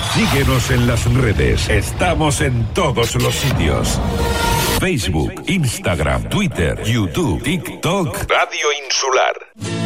Síguenos en las redes. Estamos en todos los sitios. Facebook, Instagram, Twitter, YouTube, TikTok. Radio Insular.